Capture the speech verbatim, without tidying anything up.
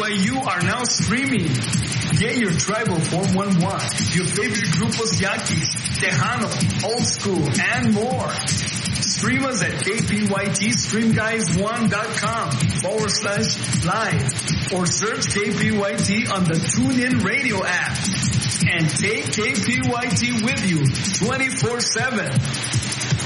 Y U are now streaming. Get your tribal four one one, your favorite grupos Yaquis, Tejano, Old School, and more. Stream us at K P Y T stream guys one dot com forward slash live or search K P Y T on the TuneIn Radio app. And take K P Y T with you twenty-four seven.